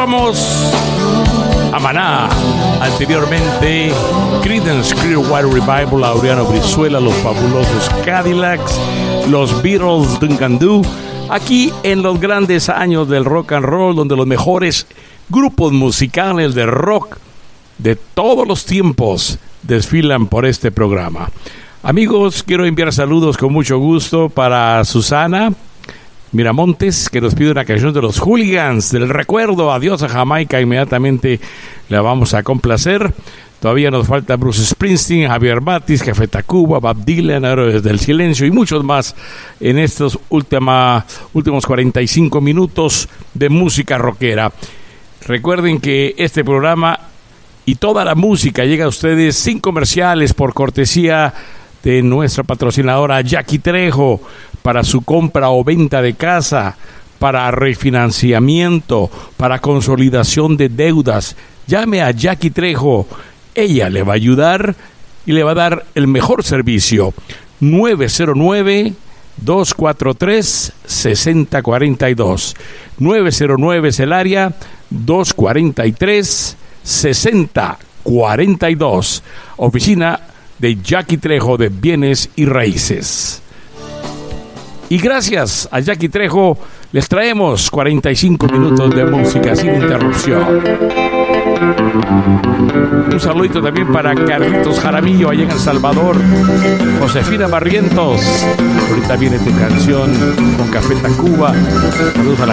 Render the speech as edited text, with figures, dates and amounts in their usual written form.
Escuchábamos a Maná, anteriormente Creedence Clearwater Revival, Laureano Brizuela, los fabulosos Cadillacs, los Beatles, Duncan Du, aquí en los grandes años del rock and roll, donde los mejores grupos musicales de rock de todos los tiempos desfilan por este programa. Amigos, quiero enviar saludos con mucho gusto para Susana Miramontes, que nos pide una canción de los Hooligans, del recuerdo. Adiós a Jamaica, inmediatamente la vamos a complacer. Todavía nos falta Bruce Springsteen, Javier Matis, Café Tacuba, Bob Dylan, Héroes del Silencio y muchos más en estos últimos 45 minutos de música rockera. Recuerden que este programa y toda la música llega a ustedes sin comerciales, por cortesía de nuestra patrocinadora Jackie Trejo, para su compra o venta de casa, para refinanciamiento, para consolidación de deudas. Llame a Jackie Trejo, ella le va a ayudar y le va a dar el mejor servicio. 909-243-6042. 909 es el área, 243-6042. Oficina de Jackie Trejo de Bienes y Raíces. Y gracias a Jackie Trejo les traemos 45 minutos de música sin interrupción. Un saludito también para Carlitos Jaramillo allá en El Salvador, Josefina Barrientos. Ahorita viene tu canción con Café Tacuba. Saludos a la